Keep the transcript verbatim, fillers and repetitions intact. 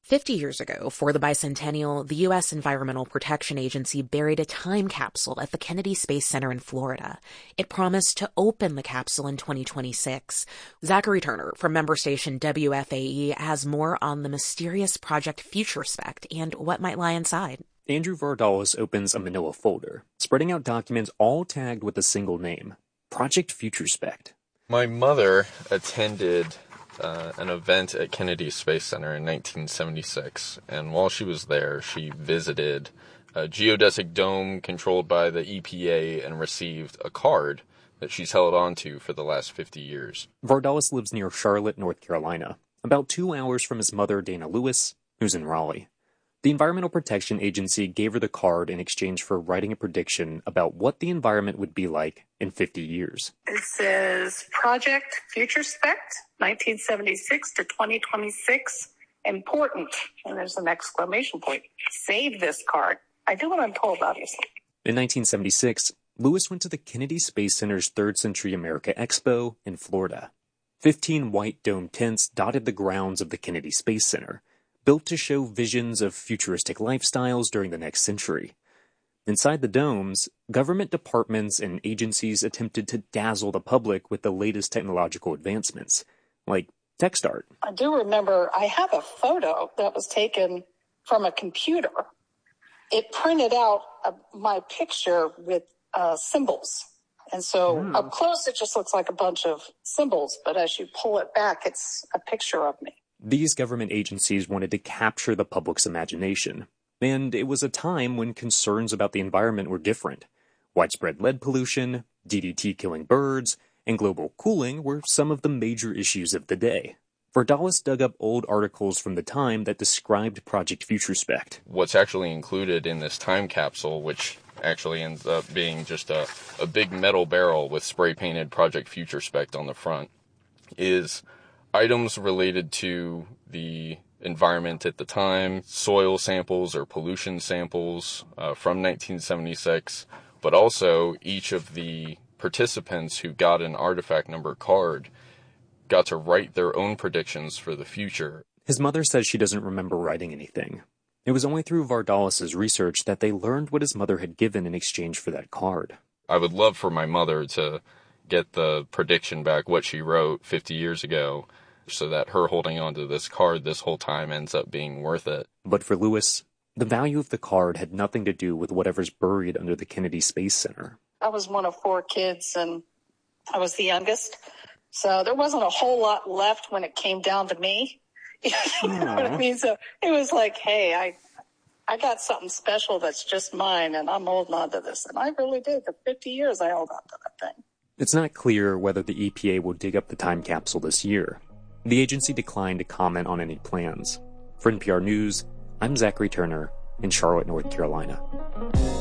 Fifty years ago, for the bicentennial, the U S Environmental Protection Agency buried a time capsule at the Kennedy Space Center in Florida. It promised to open the capsule in twenty twenty-six. Zachary Turner from member station W F A E has more on the mysterious Project FutureSpect and what might lie inside. Andrew Vardalos opens a manila folder, spreading out documents all tagged with a single name, Project FutureSpect. My mother attended Uh, an event at Kennedy Space Center in nineteen seventy-six, and while she was there, she visited a geodesic dome controlled by the E P A and received a card that she's held on to for the last fifty years. Vardalos lives near Charlotte, North Carolina, about two hours from his mother, Dana Lewis, who's in Raleigh. The Environmental Protection Agency gave her the card in exchange for writing a prediction about what the environment would be like in fifty years. It says Project FutureSpect, nineteen seventy-six to twenty twenty-six, important. And there's an exclamation point. Save this card. I do what I'm told, obviously. In nineteen seventy-six, Lewis went to the Kennedy Space Center's Third Century America Expo in Florida. Fifteen white dome tents dotted the grounds of the Kennedy Space Center, built to show visions of futuristic lifestyles during the next century. Inside the domes, government departments and agencies attempted to dazzle the public with the latest technological advancements, like text art. I do remember I have a photo that was taken from a computer. It printed out a, my picture with uh, symbols. And so mm. up close, it just looks like a bunch of symbols. But as you pull it back, it's a picture of me. These government agencies wanted to capture the public's imagination, and it was a time when concerns about the environment were different. Widespread lead pollution, D D T killing birds, and global cooling were some of the major issues of the day. Vardalos dug up old articles from the time that described Project FutureSpect. What's actually included in this time capsule, which actually ends up being just a, a big metal barrel with spray-painted Project FutureSpect on the front, is items related to the environment at the time, soil samples or pollution samples uh, from nineteen seventy-six, but also each of the participants who got an artifact number card got to write their own predictions for the future. His mother says she doesn't remember writing anything. It was only through Vardalos' research that they learned what his mother had given in exchange for that card. I would love for my mother to get the prediction back, what she wrote fifty years ago, so that her holding on to this card this whole time ends up being worth it. But for Lewis, the value of the card had nothing to do with whatever's buried under the Kennedy Space Center. I was one of four kids, and I was the youngest, so there wasn't a whole lot left when it came down to me. You know what I mean? So it was like, hey, I I got something special that's just mine, and I'm holding on to this. And I really did. For fifty years, I held on to that thing. It's not clear whether the E P A will dig up the time capsule this year. The agency declined to comment on any plans. For N P R News, I'm Zachary Turner in Charlotte, North Carolina.